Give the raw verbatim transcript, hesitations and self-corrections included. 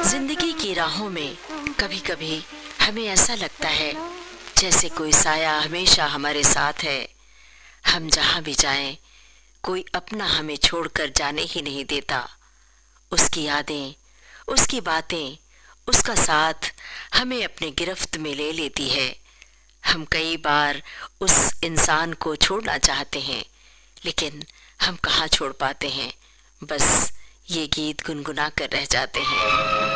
जिंदगी की राहों में कभी कभी हमें ऐसा लगता है जैसे कोई साया हमेशा हमारे साथ है। हम जहां भी जाएं, कोई अपना हमें छोड़कर जाने ही नहीं देता। उसकी यादें, उसकी बातें, उसका साथ हमें अपने गिरफ्त में ले लेती है। हम कई बार उस इंसान को छोड़ना चाहते हैं, लेकिन हम कहाँ छोड़ पाते हैं। बस ये गीत गुनगुना कर रह जाते हैं।